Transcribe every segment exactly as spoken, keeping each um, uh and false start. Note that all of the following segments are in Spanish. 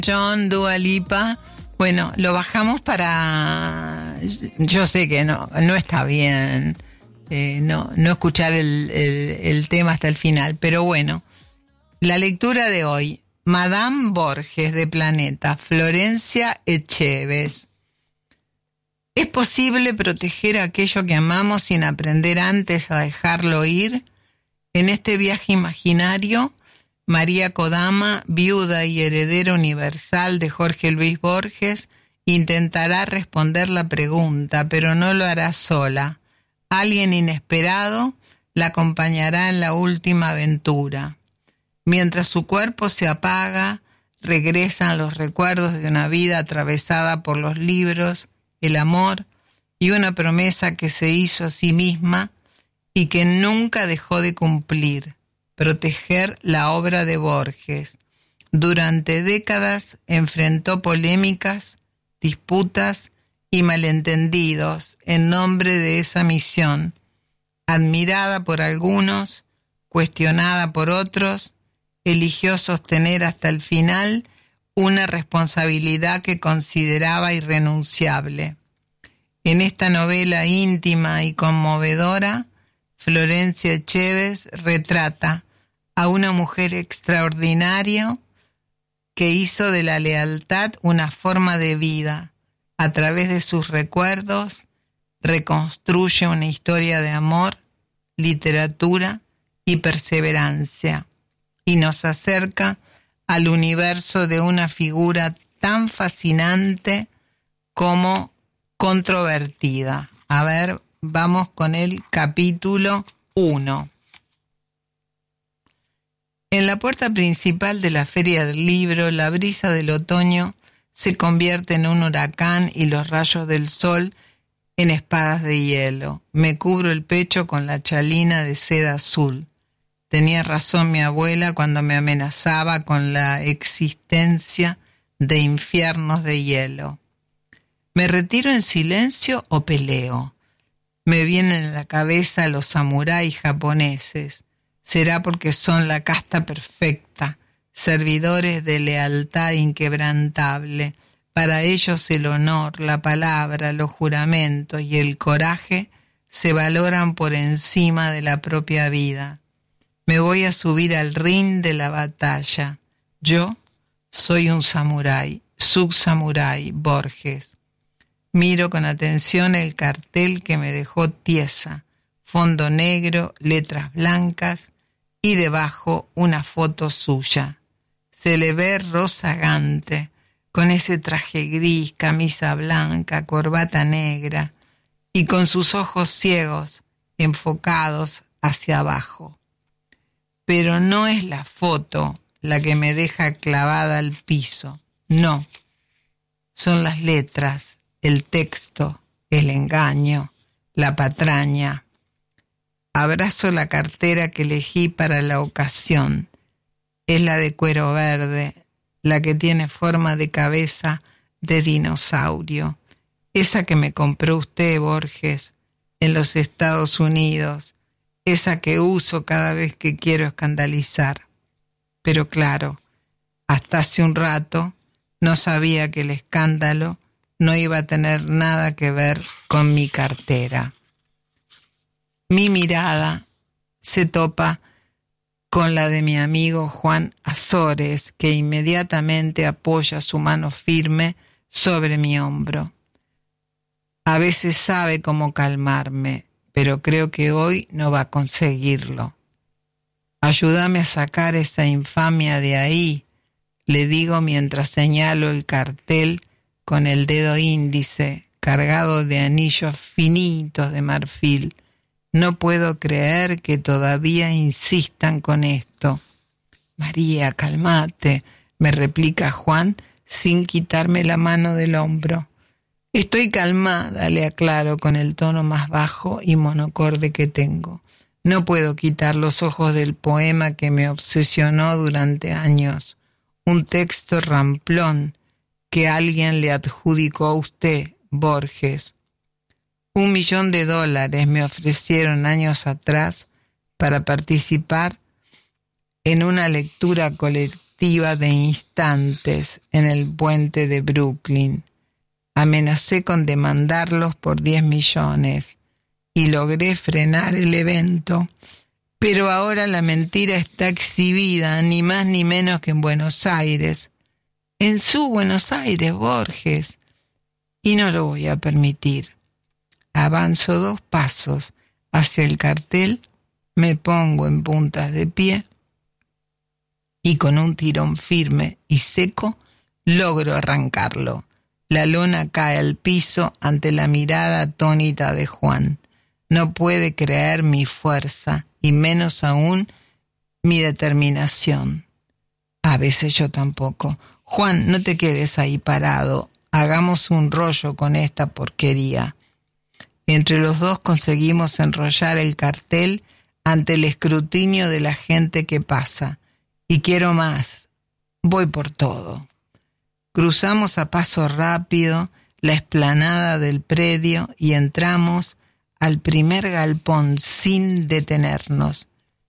John, Dua Lipa. Bueno, lo bajamos para... Yo sé que no, no está bien eh, no, no escuchar el, el, el tema hasta el final, pero bueno. La lectura de hoy. Madame Borges, de Planeta, Florencia Echeves. ¿Es posible proteger aquello que amamos sin aprender antes a dejarlo ir? En este viaje imaginario, María Kodama, viuda y heredera universal de Jorge Luis Borges, intentará responder la pregunta, pero no lo hará sola. Alguien inesperado la acompañará en la última aventura. Mientras su cuerpo se apaga, regresan los recuerdos de una vida atravesada por los libros, el amor y una promesa que se hizo a sí misma y que nunca dejó de cumplir: proteger la obra de Borges. Durante décadas enfrentó polémicas, disputas y malentendidos en nombre de esa misión, admirada por algunos, cuestionada por otros. Eligió sostener hasta el final una responsabilidad que consideraba irrenunciable. En esta novela íntima y conmovedora, Florencia Echeves retrata a una mujer extraordinaria que hizo de la lealtad una forma de vida. A través de sus recuerdos, reconstruye una historia de amor, literatura y perseverancia, y nos acerca al universo de una figura tan fascinante como controvertida. A ver, vamos con el capítulo uno. En la puerta principal de la Feria del Libro, la brisa del otoño se convierte en un huracán y los rayos del sol en espadas de hielo. Me cubro el pecho con la chalina de seda azul. Tenía razón mi abuela cuando me amenazaba con la existencia de infiernos de hielo. ¿Me retiro en silencio o peleo? Me vienen a la cabeza los samuráis japoneses. Será porque son la casta perfecta, servidores de lealtad inquebrantable. Para ellos el honor, la palabra, los juramentos y el coraje se valoran por encima de la propia vida. Me voy a subir al ring de la batalla. Yo soy un samurái, subsamurái Borges. Miro con atención el cartel que me dejó tiesa, fondo negro, letras blancas y debajo una foto suya. Se le ve rozagante, con ese traje gris, camisa blanca, corbata negra y con sus ojos ciegos enfocados hacia abajo. Pero no es la foto la que me deja clavada al piso, no. Son las letras, el texto, el engaño, la patraña. Abrazo la cartera que elegí para la ocasión. Es la de cuero verde, la que tiene forma de cabeza de dinosaurio. Esa que me compró usted, Borges, en los Estados Unidos. Esa que uso cada vez que quiero escandalizar. Pero claro, hasta hace un rato no sabía que el escándalo no iba a tener nada que ver con mi cartera. Mi mirada se topa con la de mi amigo Juan Azores, que inmediatamente apoya su mano firme sobre mi hombro. A veces sabe cómo calmarme, pero creo que hoy no va a conseguirlo. Ayúdame a sacar esa infamia de ahí, le digo mientras señalo el cartel con el dedo índice, cargado de anillos finitos de marfil. No puedo creer que todavía insistan con esto. María, calmate, me replica Juan sin quitarme la mano del hombro. Estoy calmada, le aclaro con el tono más bajo y monocorde que tengo. No puedo quitar los ojos del poema que me obsesionó durante años. Un texto ramplón que alguien le adjudicó a usted, Borges. Un millón de dólares me ofrecieron años atrás para participar en una lectura colectiva colectiva de instantes en el puente de Brooklyn. Amenacé con demandarlos por diez millones y logré frenar el evento, pero ahora la mentira está exhibida ni más ni menos que en Buenos Aires, en su Buenos Aires, Borges, y no lo voy a permitir. Avanzo dos pasos hacia el cartel, me pongo en puntas de pie y con un tirón firme y seco logro arrancarlo. La lona cae al piso ante la mirada atónita de Juan. No puede creer mi fuerza y menos aún mi determinación. A veces yo tampoco. Juan, no te quedes ahí parado. Hagamos un rollo con esta porquería. Entre los dos conseguimos enrollar el cartel ante el escrutinio de la gente que pasa. Y quiero más. Voy por todo. Cruzamos a paso rápido la explanada del predio y entramos al primer galpón sin detenernos.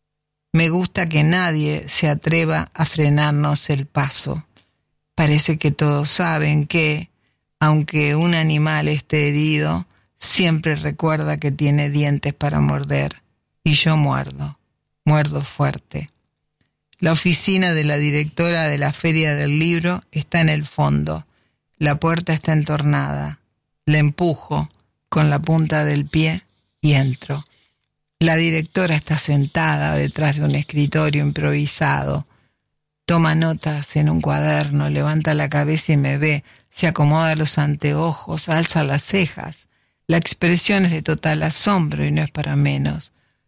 Me gusta que nadie se atreva a frenarnos el paso. Parece que todos saben que, aunque un animal esté herido, siempre recuerda que tiene dientes para morder. Y yo muerdo, muerdo fuerte. La oficina de la directora de la Feria del Libro está en el fondo. La puerta está entornada. La empujo con la punta del pie y entro. La directora está sentada detrás de un escritorio improvisado. Toma notas en un cuaderno, levanta la cabeza y me ve, se acomoda los anteojos, alza las cejas. La expresión es de total asombro y no es para menos.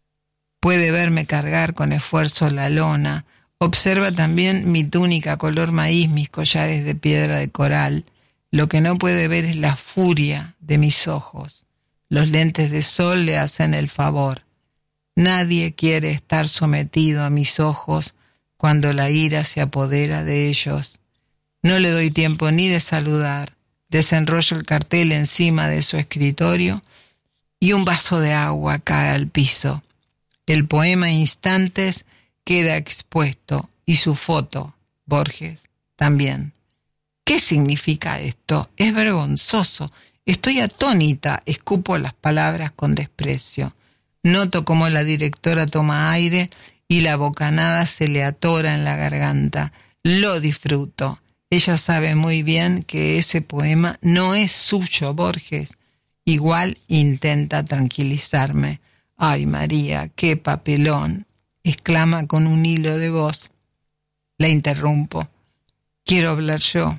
Puede verme cargar con esfuerzo la lona. Observa también mi túnica color maíz, mis collares de piedra de coral. Lo que no puede ver es la furia de mis ojos. Los lentes de sol le hacen el favor. Nadie quiere estar sometido a mis ojos cuando la ira se apodera de ellos. No le doy tiempo ni de saludar. Desenrollo el cartel encima de su escritorio y un vaso de agua cae al piso. El poema Instantes queda expuesto y su foto, Borges, también. ¿Qué significa esto? Es vergonzoso. Estoy atónita, escupo las palabras con desprecio. Noto cómo la directora toma aire y la bocanada se le atora en la garganta. Lo disfruto. Ella sabe muy bien que ese poema no es suyo, Borges. Igual intenta tranquilizarme. Ay, María, qué papelón, exclama con un hilo de voz. La interrumpo. Quiero hablar yo.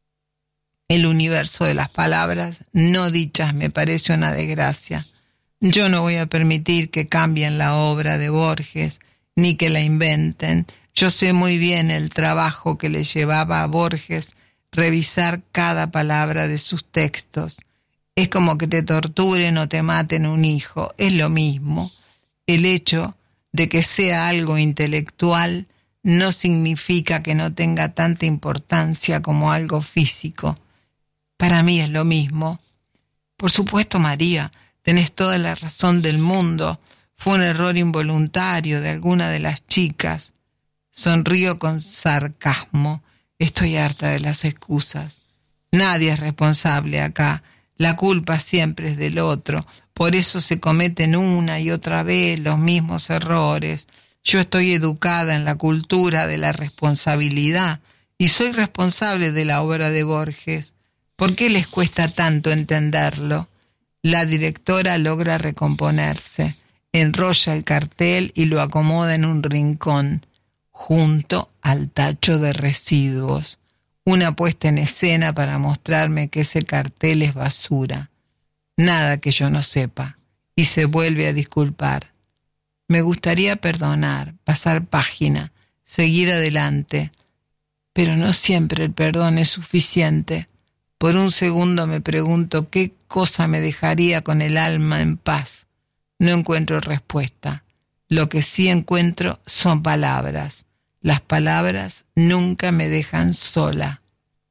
El universo de las palabras no dichas me parece una desgracia. Yo no voy a permitir que cambien la obra de Borges, ni que la inventen. Yo sé muy bien el trabajo que le llevaba a Borges revisar cada palabra de sus textos. Es como que te torturen o te maten un hijo, es lo mismo. El hecho de que sea algo intelectual no significa que no tenga tanta importancia como algo físico. Para mí es lo mismo. Por supuesto, María, tenés toda la razón del mundo. Fue un error involuntario de alguna de las chicas. Sonrío con sarcasmo. Estoy harta de las excusas. Nadie es responsable acá. La culpa siempre es del otro. Por eso se cometen una y otra vez los mismos errores. Yo estoy educada en la cultura de la responsabilidad y soy responsable de la obra de Borges. ¿Por qué les cuesta tanto entenderlo? La directora logra recomponerse, enrolla el cartel y lo acomoda en un rincón, junto al tacho de residuos. Una puesta en escena para mostrarme que ese cartel es basura. Nada que yo no sepa. Y se vuelve a disculpar. Me gustaría perdonar, pasar página, seguir adelante. Pero no siempre el perdón es suficiente. Por un segundo me pregunto qué cosa me dejaría con el alma en paz. No encuentro respuesta. Lo que sí encuentro son palabras. Las palabras nunca me dejan sola.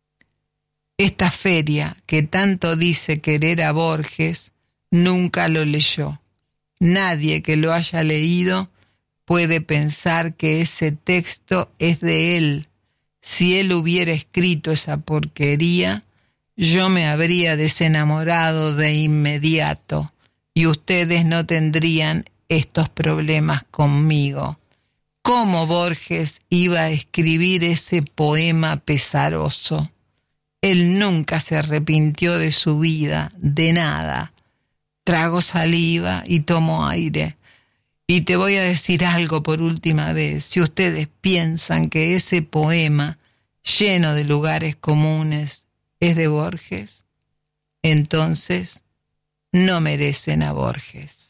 Esta feria que tanto dice querer a Borges, nunca lo leyó. Nadie que lo haya leído puede pensar que ese texto es de él. Si él hubiera escrito esa porquería, yo me habría desenamorado de inmediato y ustedes no tendrían estos problemas conmigo. ¿Cómo Borges iba a escribir ese poema pesaroso? Él nunca se arrepintió de su vida, de nada. Trago saliva y tomo aire. Y te voy a decir algo por última vez. Si ustedes piensan que ese poema, lleno de lugares comunes, es de Borges, entonces no merecen a Borges.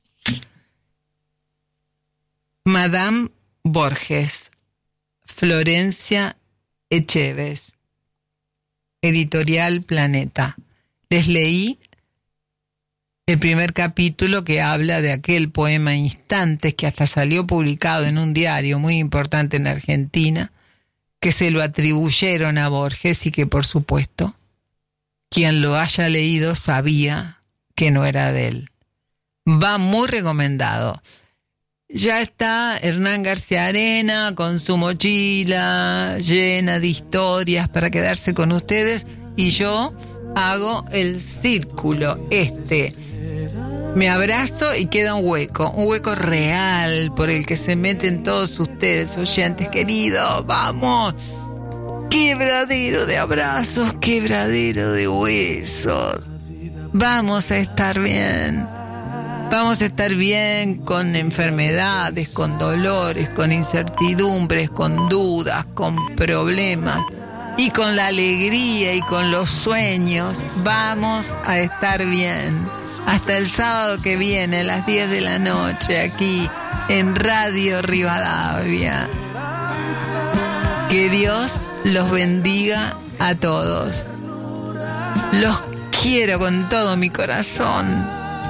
Madame Borges, Florencia Echeves, Editorial Planeta. Les leí el primer capítulo que habla de aquel poema Instantes, que hasta salió publicado en un diario muy importante en Argentina, que se lo atribuyeron a Borges y que, por supuesto, quien lo haya leído sabía que no era de él. Va muy recomendado. Ya está Hernán García Arena con su mochila llena de historias para quedarse con ustedes, y yo hago el círculo este. Me abrazo y queda un hueco, un hueco real por el que se meten todos ustedes, oyentes queridos. ¡Vamos! Quebradero de abrazos, quebradero de huesos. Vamos a estar bien. Vamos a estar bien con enfermedades, con dolores, con incertidumbres, con dudas, con problemas. Y con la alegría y con los sueños vamos a estar bien. Hasta el sábado que viene a las diez de la noche aquí en Radio Rivadavia. Que Dios los bendiga a todos. Los quiero con todo mi corazón.